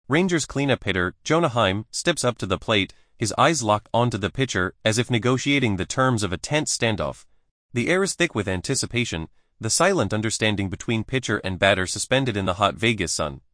Rangers cleanup hitter Jonah Heim steps up to the plate, his eyes locked onto the pitcher as if negotiating the terms of a tense standoff. The air is thick with anticipation, the silent understanding between pitcher and batter suspended in the hot Vegas sun.